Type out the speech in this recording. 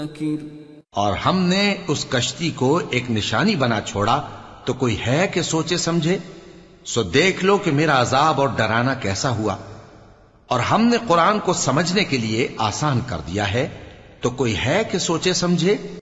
और हमने उस कश्ती को एक निशानी बना छोड़ा, तो कोई है कि सोचे समझे? सो देख लो कि मेरा अजाब और डराना कैसा हुआ। और हमने कुरान को समझने के लिए आसान कर दिया है, तो कोई है कि सोचे समझे?